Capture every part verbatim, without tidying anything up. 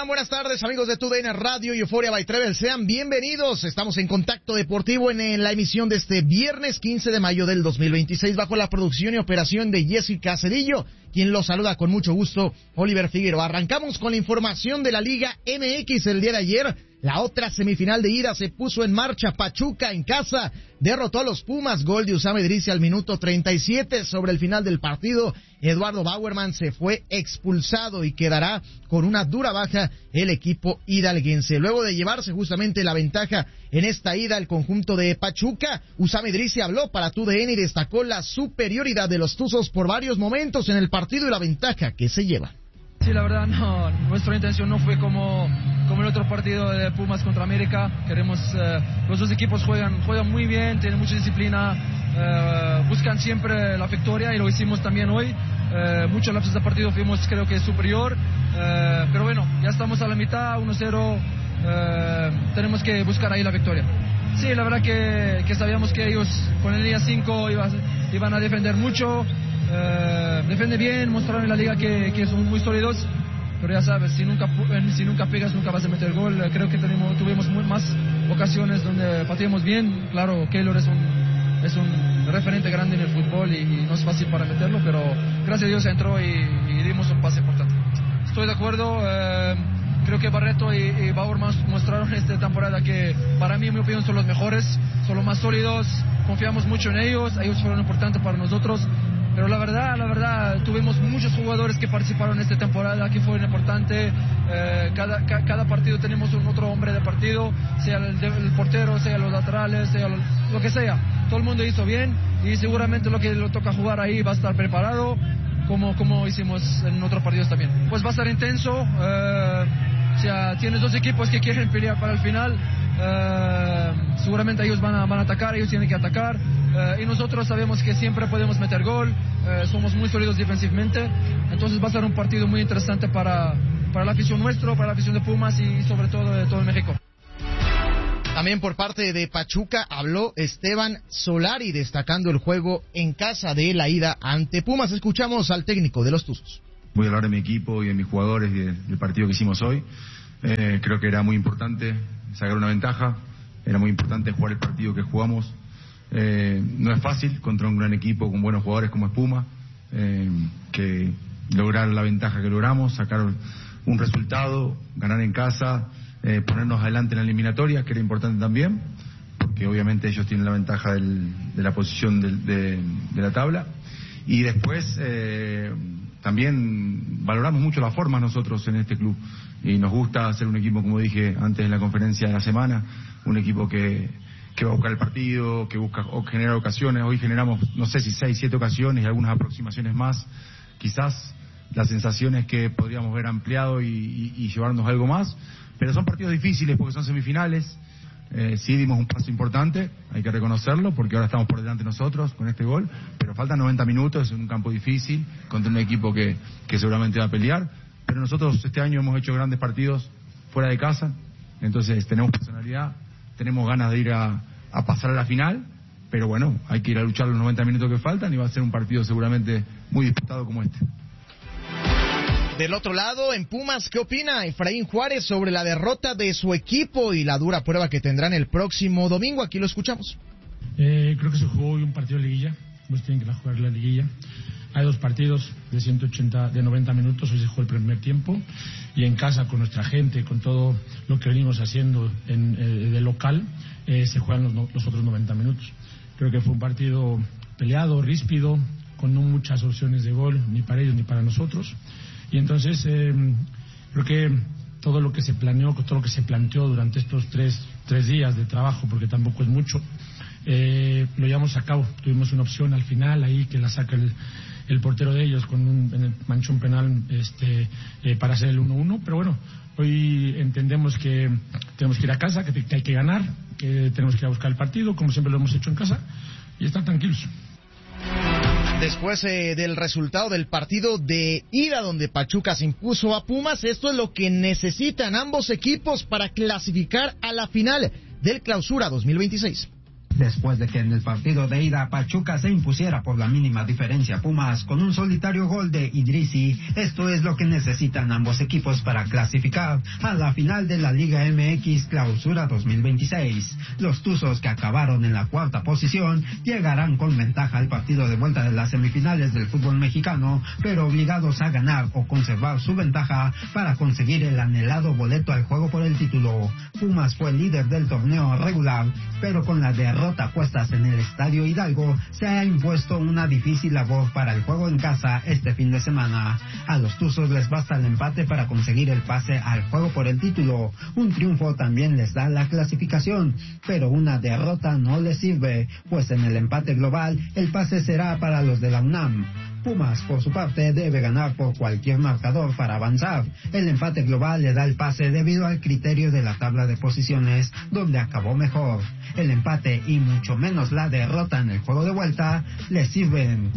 tal? Buenas tardes, amigos de TUDN Radio y Euforia by Travel. Sean bienvenidos. Estamos en Contacto Deportivo en, en la emisión de este viernes quince de mayo del dos mil veintiséis, bajo la producción y operación de Jessica Cedillo, quien los saluda con mucho gusto, Oliver Figueroa. Arrancamos con la información de la Liga M X el día de ayer. La otra semifinal de ida se puso en marcha. Pachuca en casa derrotó a los Pumas. Gol de Usame Idrissi al minuto treinta y siete. Sobre el final del partido, Eduardo Bauerman se fue expulsado y quedará con una dura baja el equipo hidalguense. Luego de llevarse justamente la ventaja en esta ida el conjunto de Pachuca, Usame Idrissi habló para TUDN y destacó la superioridad de los Tuzos por varios momentos en el partido y la ventaja que se lleva. Sí, la verdad, no, nuestra intención no fue como, como el otro partido de Pumas contra América. Queremos, eh, los dos equipos juegan, juegan muy bien, tienen mucha disciplina, eh, buscan siempre la victoria y lo hicimos también hoy. Eh, muchos lapsos de partido fuimos, creo que superior, eh, pero bueno, ya estamos a la mitad, uno cero, eh, tenemos que buscar ahí la victoria. Sí, la verdad que, que sabíamos que ellos con el día cinco iban, iban a defender mucho. Uh, defiende bien, mostraron en la liga que, que son muy sólidos, pero ya sabes, si nunca si nunca pegas nunca vas a meter gol. Creo que tenemos, tuvimos muy, más ocasiones donde pateamos bien. Claro, Keylor es un es un referente grande en el fútbol y, y no es fácil para meterlo, pero gracias a Dios entró y, y dimos un pase importante. Estoy de acuerdo, uh, creo que Barreto y, y Bauerman mostraron esta temporada que para mí, en mi opinión, son los mejores, son los más sólidos, confiamos mucho en ellos, ellos fueron importantes para nosotros. Pero la verdad, la verdad, tuvimos muchos jugadores que participaron en esta temporada, que fueron importantes. Eh, cada, ca, cada partido tenemos un otro hombre de partido, sea el, el portero, sea los laterales, sea lo, lo que sea. Todo el mundo hizo bien y seguramente lo que le toca jugar ahí va a estar preparado, como, como hicimos en otros partidos también. Pues va a estar intenso. Eh, o sea, tienes dos equipos que quieren pelear para el final. Uh, seguramente ellos van a, van a atacar, ellos tienen que atacar, uh, y nosotros sabemos que siempre podemos meter gol, uh, somos muy sólidos defensivamente, entonces va a ser un partido muy interesante para, para la afición nuestro, para la afición de Pumas y sobre todo de todo el México. También por parte de Pachuca habló Esteban Solari, destacando el juego en casa de la ida ante Pumas. Escuchamos al técnico de los Tuzos. Voy a hablar de mi equipo y de mis jugadores y de, del partido que hicimos hoy. Eh, creo que era muy importante sacar una ventaja, era muy importante jugar el partido que jugamos. Eh, no es fácil contra un gran equipo con buenos jugadores como es Puma, eh, que lograr la ventaja que logramos, sacar un resultado, ganar en casa, eh, ponernos adelante en la eliminatoria, que era importante también, porque obviamente ellos tienen la ventaja del, de la posición de, de, de la tabla. Y después eh, también valoramos mucho las formas nosotros en este club y nos gusta ser un equipo, como dije antes en la conferencia de la semana, un equipo que, que va a buscar el partido, que busca o generar ocasiones. Hoy generamos, no sé si seis, siete ocasiones y algunas aproximaciones más. Quizás la sensación es que podríamos haber ampliado y, y, y llevarnos algo más, pero son partidos difíciles porque son semifinales. Eh, sí dimos un paso importante, hay que reconocerlo, porque ahora estamos por delante nosotros con este gol, pero faltan noventa minutos, es un campo difícil, contra un equipo que, que seguramente va a pelear, pero nosotros este año hemos hecho grandes partidos fuera de casa, entonces tenemos personalidad, tenemos ganas de ir a, a pasar a la final, pero bueno, hay que ir a luchar los noventa minutos que faltan y va a ser un partido seguramente muy disputado como este. Del otro lado, en Pumas, ¿qué opina Efraín Juárez sobre la derrota de su equipo y la dura prueba que tendrán el próximo domingo? Aquí lo escuchamos. Eh, creo que se jugó hoy un partido de liguilla, pues tienen que jugar la liguilla. Hay dos partidos de ciento ochenta, de noventa minutos, hoy se jugó el primer tiempo, y en casa con nuestra gente, con todo lo que venimos haciendo en, eh, de local, eh, se juegan los, los otros noventa minutos. Creo que fue un partido peleado, ríspido, con no muchas opciones de gol, ni para ellos ni para nosotros. Y entonces eh, creo que todo lo que se planeó, todo lo que se planteó durante estos tres, tres días de trabajo, porque tampoco es mucho, eh, lo llevamos a cabo. Tuvimos una opción al final ahí que la saca el, el portero de ellos con un en el manchón penal este, eh, para hacer el uno uno, pero bueno, hoy entendemos que tenemos que ir a casa, que, que hay que ganar, que tenemos que ir a buscar el partido, como siempre lo hemos hecho en casa, y estar tranquilos. Después eh, del resultado del partido de ida donde Pachuca se impuso a Pumas, esto es lo que necesitan ambos equipos para clasificar a la final del Clausura dos mil veintiséis. Después de que en el partido de ida Pachuca se impusiera por la mínima diferencia a Pumas con un solitario gol de Idrissi, esto es lo que necesitan ambos equipos para clasificar a la final de la Liga M X Clausura dos mil veintiséis. Los Tuzos, que acabaron en la cuarta posición, llegarán con ventaja al partido de vuelta de las semifinales del fútbol mexicano, pero obligados a ganar o conservar su ventaja para conseguir el anhelado boleto al juego por el título. Pumas fue el líder del torneo regular, pero con la derrota puestas en el Estadio Hidalgo, se ha impuesto una difícil labor para el juego en casa este fin de semana. A los Tuzos les basta el empate para conseguir el pase al juego por el título. Un triunfo también les da la clasificación, pero una derrota no les sirve, pues en el empate global el pase será para los de la UNAM. Pumas, por su parte, debe ganar por cualquier marcador para avanzar. El empate global le da el pase debido al criterio de la tabla de posiciones, donde acabó mejor. El empate y mucho menos la derrota en el juego de vuelta le sirven.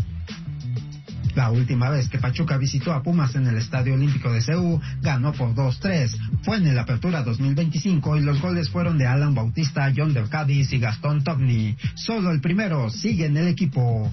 La última vez que Pachuca visitó a Pumas en el Estadio Olímpico de Seúl, ganó por dos tres. Fue en el Apertura dos mil veinticinco y los goles fueron de Alan Bautista, John Del Cádiz y Gastón Togni. Solo el primero sigue en el equipo.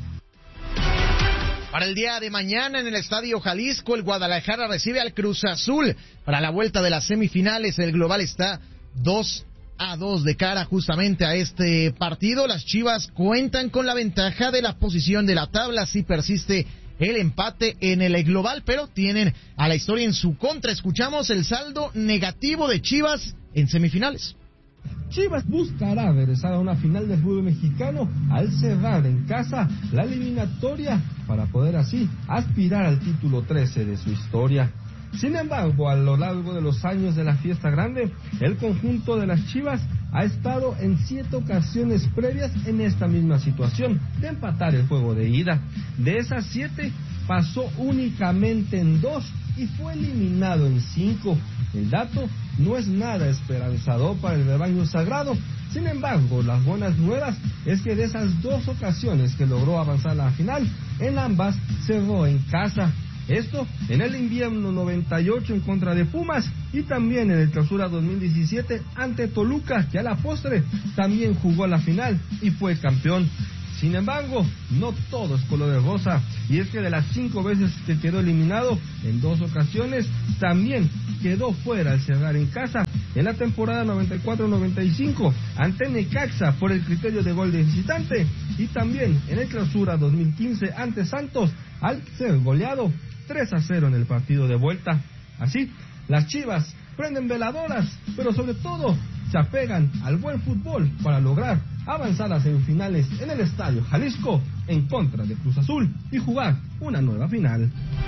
Para el día de mañana en el Estadio Jalisco, el Guadalajara recibe al Cruz Azul. Para la vuelta de las semifinales, el global está dos a dos de cara justamente a este partido. Las Chivas cuentan con la ventaja de la posición de la tabla si persiste el empate en el global, pero tienen a la historia en su contra. Escuchamos el saldo negativo de Chivas en semifinales. Chivas buscará regresar a una final del fútbol mexicano al cerrar en casa la eliminatoria para poder así aspirar al título trece de su historia. Sin embargo, a lo largo de los años de la fiesta grande, el conjunto de las Chivas ha estado en siete ocasiones previas en esta misma situación de empatar el juego de ida. De esas siete, pasó únicamente en dos y fue eliminado en cinco. El dato no es nada esperanzador para el rebaño sagrado. Sin embargo, las buenas nuevas es que de esas dos ocasiones que logró avanzar a la final, en ambas cerró en casa. Esto en el invierno noventa y ocho en contra de Pumas y también en el Clausura dos mil diecisiete ante Toluca, que a la postre también jugó la final y fue campeón. Sin embargo, no todo es color de rosa, y es que de las cinco veces que quedó eliminado, en dos ocasiones también quedó fuera al cerrar en casa. En la temporada noventa y cuatro noventa y cinco ante Necaxa por el criterio de gol de visitante, y también en el Clausura dos mil quince ante Santos al ser goleado tres a cero en el partido de vuelta. Así, las Chivas prenden veladoras, pero sobre todo se apegan al buen fútbol para lograr avanzar a semifinales en el Estadio Jalisco en contra de Cruz Azul y jugar una nueva final.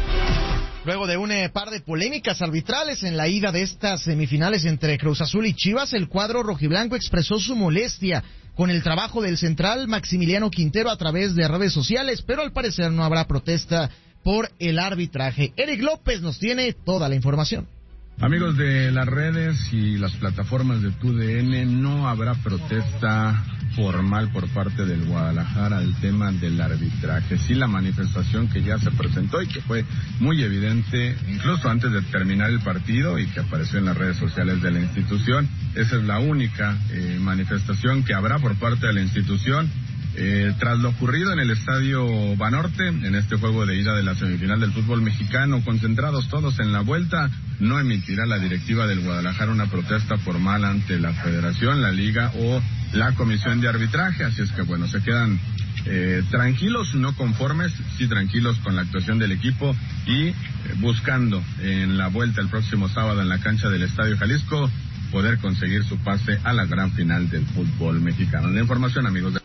Luego de un eh, par de polémicas arbitrales en la ida de estas semifinales entre Cruz Azul y Chivas, el cuadro rojiblanco expresó su molestia con el trabajo del central Maximiliano Quintero a través de redes sociales, pero al parecer no habrá protesta por el arbitraje. Eric López nos tiene toda la información. Amigos de las redes y las plataformas de T U D N, no habrá protesta formal por parte del Guadalajara al tema del arbitraje. Sí, la manifestación que ya se presentó y que fue muy evidente incluso antes de terminar el partido y que apareció en las redes sociales de la institución. Esa es la única eh, manifestación que habrá por parte de la institución. Eh, tras lo ocurrido en el Estadio Banorte, en este juego de ida de la semifinal del fútbol mexicano, concentrados todos en la vuelta, no emitirá la directiva del Guadalajara una protesta formal ante la Federación, la Liga o la Comisión de Arbitraje. Así es que bueno, se quedan eh, tranquilos, no conformes, sí tranquilos con la actuación del equipo y eh, buscando en la vuelta el próximo sábado en la cancha del Estadio Jalisco poder conseguir su pase a la gran final del fútbol mexicano. La información, amigos de...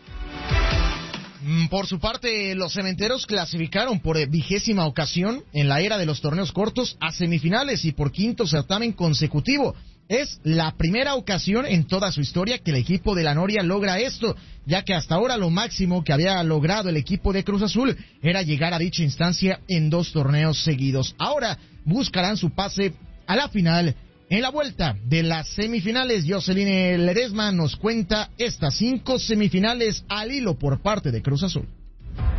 Por su parte, los cementeros clasificaron por vigésima ocasión en la era de los torneos cortos a semifinales y por quinto certamen consecutivo. Es la primera ocasión en toda su historia que el equipo de la Noria logra esto, ya que hasta ahora lo máximo que había logrado el equipo de Cruz Azul era llegar a dicha instancia en dos torneos seguidos. Ahora buscarán su pase a la final. En la vuelta de las semifinales, Jocelyn Ledesma nos cuenta estas cinco semifinales al hilo por parte de Cruz Azul.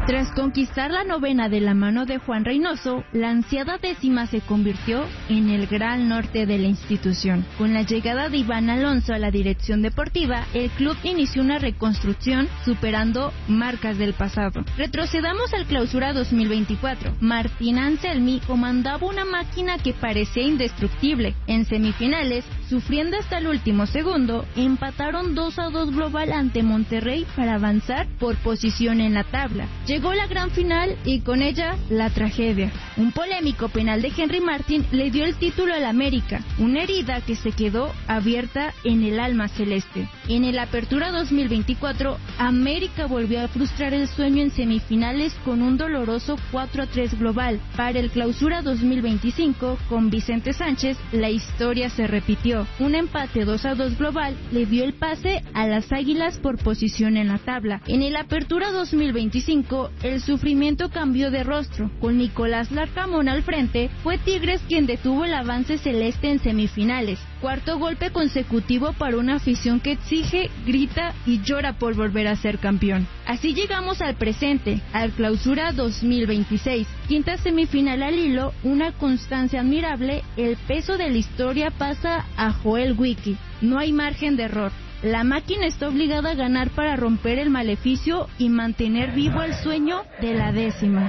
Tras conquistar la novena de la mano de Juan Reynoso, la ansiada décima se convirtió en el gran norte de la institución. Con la llegada de Iván Alonso a la dirección deportiva, el club inició una reconstrucción superando marcas del pasado. Retrocedamos al Clausura dos mil veinticuatro. Martín Anselmi comandaba una máquina que parecía indestructible. En semifinales, sufriendo hasta el último segundo, empataron dos a dos global ante Monterrey para avanzar por posición en la tabla. Llegó la gran final y con ella la tragedia. Un polémico penal de Henry Martin le dio el título al América, una herida que se quedó abierta en el alma celeste. En el Apertura dos mil veinticuatro, América volvió a frustrar el sueño en semifinales con un doloroso cuatro a tres global. Para el Clausura dos mil veinticinco, con Vicente Sánchez, la historia se repitió. Un empate dos a dos global le dio el pase a las Águilas por posición en la tabla. En el Apertura dos mil veinticinco, el sufrimiento cambió de rostro. Con Nicolás Larcamón al frente, fue Tigres quien detuvo el avance celeste en semifinales. Cuarto golpe consecutivo para una afición que exige, grita y llora por volver a ser campeón. Así llegamos al presente, al Clausura dos mil veintiséis. Quinta semifinal al hilo, una constancia admirable, el peso de la historia pasa a Joel Wiki. No hay margen de error. La máquina está obligada a ganar para romper el maleficio y mantener vivo el sueño de la décima.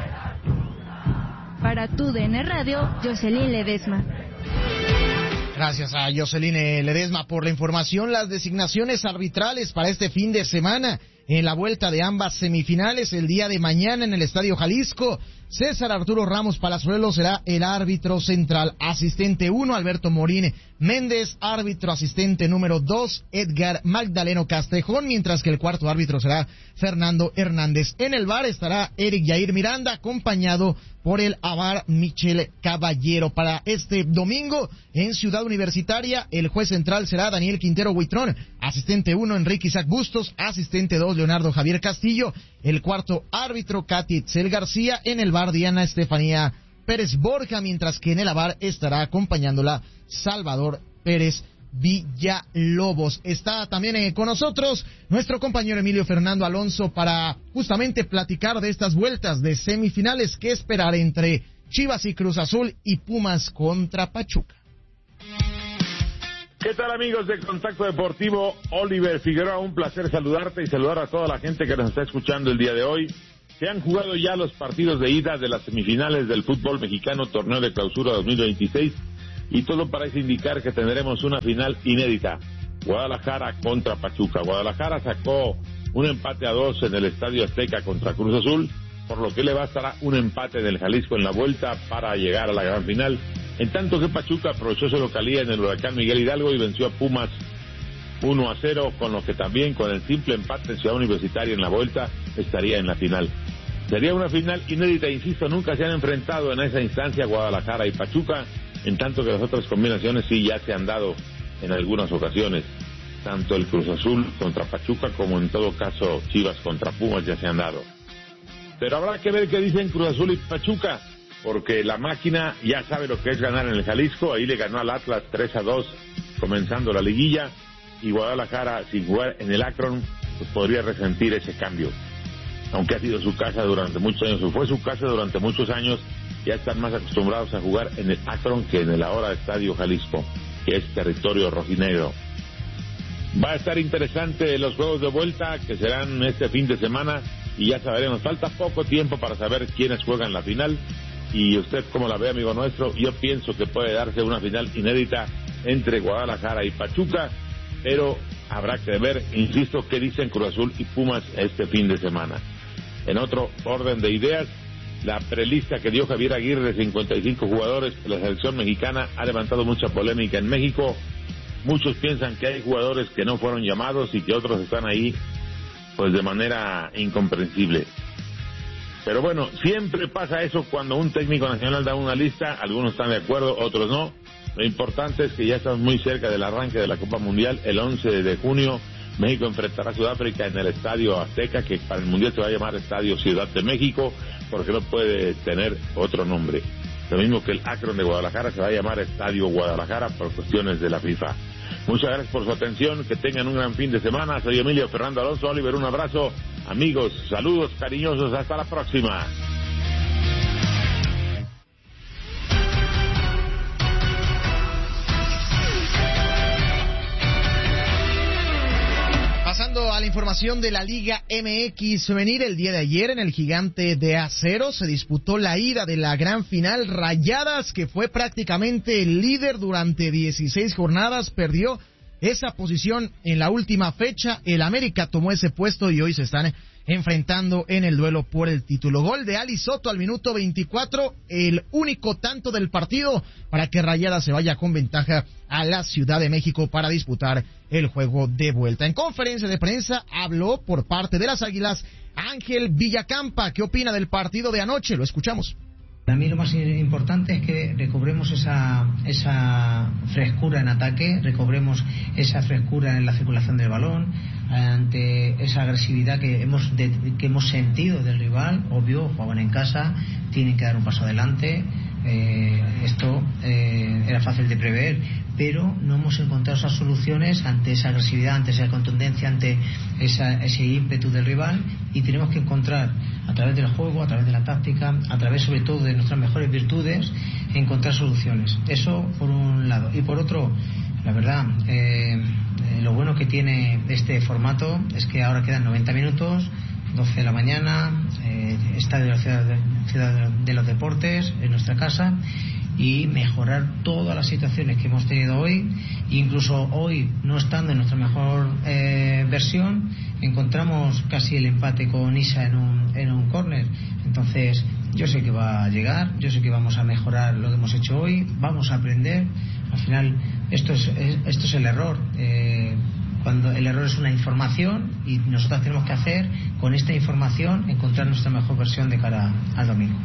Para tu D N Radio, Jocelyn Ledesma. Gracias a Jocelyn Ledesma por la información. Las designaciones arbitrales para este fin de semana en la vuelta de ambas semifinales el día de mañana en el Estadio Jalisco. César Arturo Ramos Palazuelo será el árbitro central. Asistente uno, Alberto Morín Méndez. Árbitro asistente número dos, Edgar Magdaleno Castrejón. Mientras que el cuarto árbitro será Fernando Hernández. En el V A R estará Eric Yair Miranda, acompañado por el Avar Michel Caballero. Para este domingo, en Ciudad Universitaria, el juez central será Daniel Quintero Huitrón. Asistente uno, Enrique Isaac Bustos. Asistente dos, Leonardo Javier Castillo. El cuarto árbitro, Katy Itzel García. En el V A R, Diana Estefanía Pérez Borja, mientras que en el A V A R estará acompañándola Salvador Pérez Villalobos. Está también eh, con nosotros nuestro compañero Emilio Fernando Alonso para justamente platicar de estas vueltas de semifinales. ¿Qué esperar entre Chivas y Cruz Azul y Pumas contra Pachuca? ¿Qué tal, amigos de Contacto Deportivo? Oliver Figueroa, un placer saludarte y saludar a toda la gente que nos está escuchando el día de hoy. Se han jugado ya los partidos de ida de las semifinales del fútbol mexicano, torneo de clausura dos mil veintiséis, y todo parece indicar que tendremos una final inédita. Guadalajara contra Pachuca. Guadalajara sacó un empate a dos en el Estadio Azteca contra Cruz Azul, por lo que le bastará un empate en el Jalisco en la vuelta para llegar a la gran final. En tanto que Pachuca aprovechó su localía en el Huracán Miguel Hidalgo y venció a Pumas uno a cero, con lo que también con el simple empate en Ciudad Universitaria en la vuelta estaría en la final. Sería una final inédita, insisto, nunca se han enfrentado en esa instancia Guadalajara y Pachuca, en tanto que las otras combinaciones sí ya se han dado en algunas ocasiones. Tanto el Cruz Azul contra Pachuca como en todo caso Chivas contra Pumas ya se han dado. Pero habrá que ver qué dicen Cruz Azul y Pachuca, porque la máquina ya sabe lo que es ganar en el Jalisco. Ahí le ganó al Atlas tres a dos comenzando la liguilla, y Guadalajara, sin jugar en el Akron, pues podría resentir ese cambio. Aunque ha sido su casa durante muchos años, o fue su casa durante muchos años, ya están más acostumbrados a jugar en el Akron que en el ahora Estadio Jalisco, que es territorio rojinegro. Va a estar interesante los juegos de vuelta que serán este fin de semana y ya saberemos. Falta poco tiempo para saber quiénes juegan la final, y usted como la ve, amigo nuestro. Yo pienso que puede darse una final inédita entre Guadalajara y Pachuca, pero habrá que ver, insisto, qué dicen Cruz Azul y Pumas este fin de semana. En otro orden de ideas, la prelista que dio Javier Aguirre de cincuenta y cinco jugadores de la selección mexicana ha levantado mucha polémica en México. Muchos piensan que hay jugadores que no fueron llamados y que otros están ahí pues de manera incomprensible. Pero bueno, siempre pasa eso cuando un técnico nacional da una lista, algunos están de acuerdo, otros no. Lo importante es que ya estamos muy cerca del arranque de la Copa Mundial. El once de junio México enfrentará a Sudáfrica en el Estadio Azteca, que para el Mundial se va a llamar Estadio Ciudad de México, porque no puede tener otro nombre. Lo mismo que el Akron de Guadalajara se va a llamar Estadio Guadalajara por cuestiones de la FIFA. Muchas gracias por su atención, que tengan un gran fin de semana. Soy Emilio Fernando Alonso. Oliver, un abrazo Amigos, saludos cariñosos, hasta la próxima. Pasando a la información de la Liga M X Femenil, el día de ayer en el Gigante de Acero se disputó la ida de la gran final. Rayadas, que fue prácticamente el líder durante dieciséis jornadas, perdió esa posición en la última fecha. El América tomó ese puesto y hoy se están enfrentando en el duelo por el título. Gol de Ali Soto al minuto veinticuatro, el único tanto del partido para que Rayadas se vaya con ventaja a la Ciudad de México para disputar el juego de vuelta. En conferencia de prensa habló por parte de las Águilas Ángel Villacampa. ¿Qué opina del partido de anoche? Lo escuchamos. Para mí lo más importante es que recobremos esa, esa frescura en ataque, recobremos esa frescura en la circulación del balón, ante esa agresividad que hemos, de, que hemos sentido del rival. Obvio, jugaban en casa, tienen que dar un paso adelante, eh, esto eh, era fácil de prever, pero no hemos encontrado esas soluciones ante esa agresividad, ante esa contundencia, ante esa, ese ímpetu del rival, y tenemos que encontrar a través del juego, a través de la táctica, a través sobre todo de nuestras mejores virtudes, encontrar soluciones. Eso por un lado. Y por otro, la verdad, eh, eh, lo bueno que tiene este formato es que ahora quedan noventa minutos, doce de la mañana, eh, estadio de la ciudad de, ciudad de los deportes, en nuestra casa, y mejorar todas las situaciones que hemos tenido hoy. Incluso hoy, no estando en nuestra mejor eh, versión, encontramos casi el empate con Isa en un, en un córner. Entonces yo sé que va a llegar, yo sé que vamos a mejorar lo que hemos hecho hoy, vamos a aprender. Al final esto es, esto es el error, eh, cuando el error es una información, y nosotros tenemos que hacer con esta información encontrar nuestra mejor versión de cara al domingo.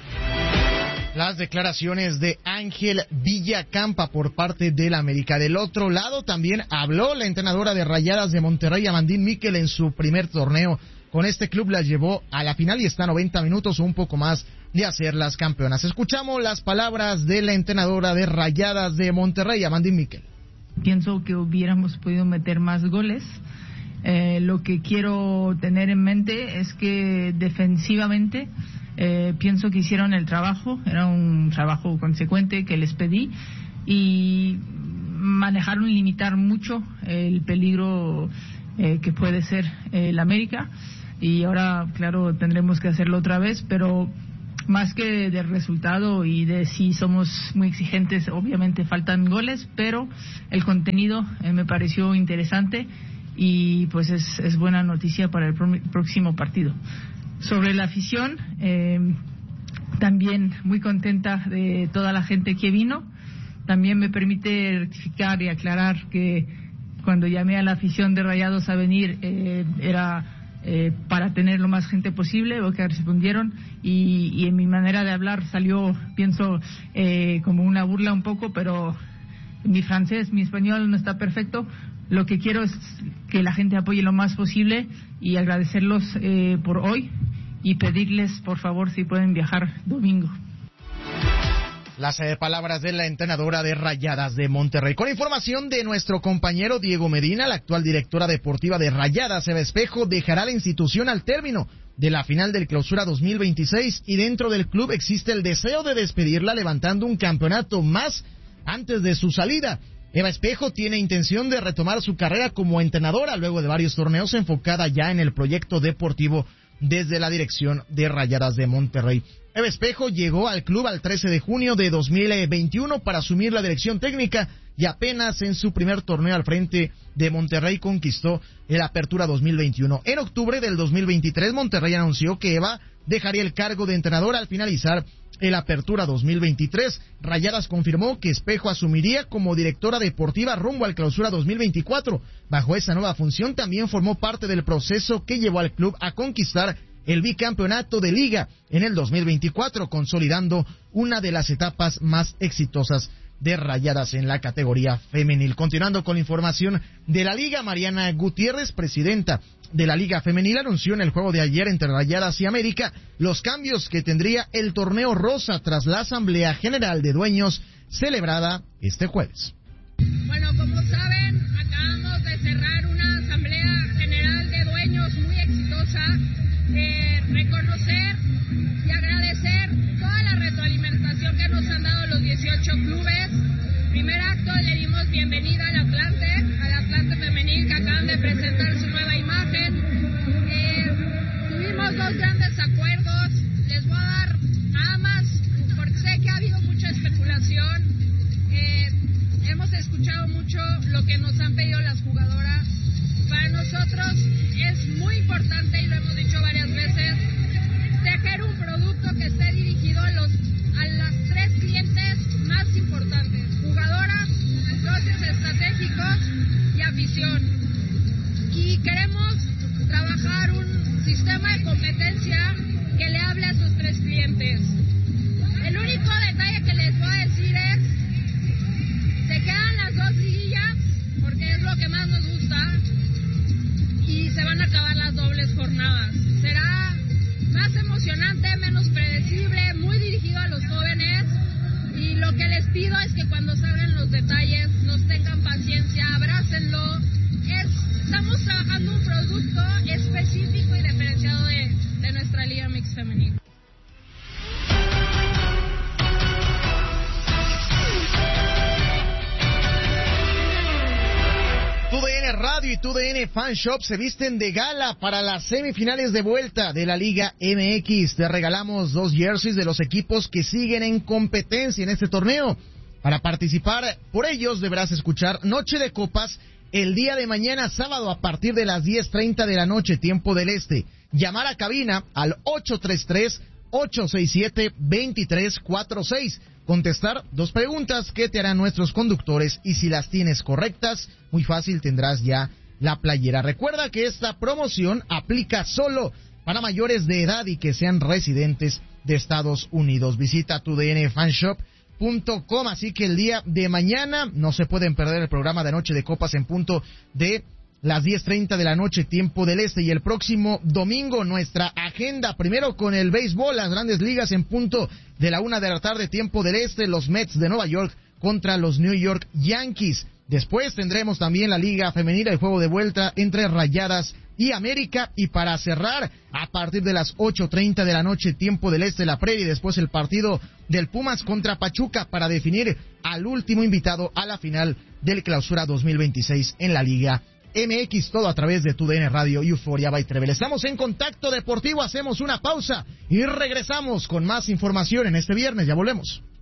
Las declaraciones de Ángel Villacampa por parte del América. Del otro lado también habló la entrenadora de Rayadas de Monterrey, Amandine Miquel, en su primer torneo con este club. Las llevó a la final y está a noventa minutos o un poco más de hacer las campeonas. Escuchamos las palabras de la entrenadora de Rayadas de Monterrey, Amandine Miquel. Pienso que hubiéramos podido meter más goles. Eh, lo que quiero tener en mente es que defensivamente Eh, pienso que hicieron el trabajo, era un trabajo consecuente que les pedí, y manejaron y limitar mucho el peligro eh, que puede ser eh, el América, y ahora, claro, tendremos que hacerlo otra vez, pero más que del resultado y de si somos muy exigentes, obviamente faltan goles, pero el contenido eh, me pareció interesante, y pues es, es buena noticia para el pro- próximo partido. Sobre la afición, eh, también muy contenta de toda la gente que vino. También me permite rectificar y aclarar que cuando llamé a la afición de Rayados a venir eh, era eh, para tener lo más gente posible, lo que respondieron, y, y en mi manera de hablar salió, pienso, eh, como una burla un poco, pero mi francés, mi español no está perfecto. Lo que quiero es que la gente apoye lo más posible, y agradecerlos eh, por hoy, y pedirles por favor si pueden viajar domingo. Las eh, palabras de la entrenadora de Rayadas de Monterrey. Con información de nuestro compañero Diego Medina, la actual directora deportiva de Rayadas, Eva Espejo, dejará la institución al término de la final del Clausura dos mil veintiséis, y dentro del club existe el deseo de despedirla levantando un campeonato más antes de su salida. Eva Espejo tiene intención de retomar su carrera como entrenadora luego de varios torneos, enfocada ya en el proyecto deportivo desde la dirección de Rayadas de Monterrey. Eva Espejo llegó al club al trece de junio de dos mil veintiuno para asumir la dirección técnica, y apenas en su primer torneo al frente de Monterrey conquistó el Apertura dos mil veintiuno. En octubre del dos mil veintitrés, Monterrey anunció que Eva dejaría el cargo de entrenadora al finalizar el Apertura dos mil veintitrés. Rayadas confirmó que Espejo asumiría como directora deportiva rumbo al Clausura dos mil veinticuatro. Bajo esa nueva función también formó parte del proceso que llevó al club a conquistar el bicampeonato de Liga en el dos mil veinticuatro, consolidando una de las etapas más exitosas de Rayadas en la categoría femenil. Continuando con la información de la Liga, Mariana Gutiérrez, presidenta de la Liga Femenil, anunció en el juego de ayer entre Rayadas y América los cambios que tendría el torneo rosa tras la Asamblea General de Dueños celebrada este jueves. Bueno, como saben, acabamos de cerrar una Asamblea General de Dueños muy exitosa eh, reconocer y agradecer toda la retroalimentación que nos han dado los dieciocho clubes. Primer acto le dimos bienvenida al Atlante, al Atlante femenil que acaban de presentar su nueva imagen. Eh, tuvimos dos grandes acuerdos, les voy a dar nada más, porque sé que ha habido mucha especulación. Eh, hemos escuchado mucho lo que nos han pedido las jugadoras. Para nosotros es muy importante, y lo hemos dicho varias veces, tejer un producto que esté dirigido a los a las tres clientes más importantes: jugadoras, socios estratégicos y afición. Y queremos trabajar un sistema de competencia que le hable a esos tres clientes. El único detalle que les voy a decir es: se quedan las dos liguillas, porque es lo que más nos gusta, y se van a acabar las dobles jornadas. Será más emocionante, menos predecible, muy dirigido a los jóvenes, y lo que les pido es que cuando salgan los detalles nos tengan paciencia, abrácenlo. Es, estamos trabajando un producto específico y diferenciado de, de nuestra Liga Mix Femenil. Tu D N Radio y Tu D N Fan Shop se visten de gala para las semifinales de vuelta de la Liga M X. Te regalamos dos jerseys de los equipos que siguen en competencia en este torneo. Para participar por ellos deberás escuchar Noche de Copas el día de mañana sábado a partir de las diez treinta de la noche, tiempo del este. Llamar a cabina al ocho tres tres, ocho seis siete, dos tres cuatro seis. Contestar dos preguntas que te harán nuestros conductores, y si las tienes correctas, muy fácil, tendrás ya la playera. Recuerda que esta promoción aplica solo para mayores de edad y que sean residentes de Estados Unidos. Visita tu d n fan shop punto com, así que el día de mañana no se pueden perder el programa de Noche de Copas en punto de las diez treinta de la noche, tiempo del este, y el próximo domingo nuestra agenda, primero con el béisbol, las grandes ligas en punto de la una de la tarde, tiempo del este, los Mets de Nueva York contra los New York Yankees. Después tendremos también la Liga Femenina, el juego de vuelta entre Rayadas y América, y para cerrar, a partir de las ocho treinta de la noche, tiempo del este, la previa, y después el partido del Pumas contra Pachuca para definir al último invitado a la final del Clausura dos mil veintiséis en la Liga M X, todo a través de Tu D N Radio y Euforia by Trevel. Estamos en Contacto Deportivo, hacemos una pausa y regresamos con más información en este viernes. Ya volvemos.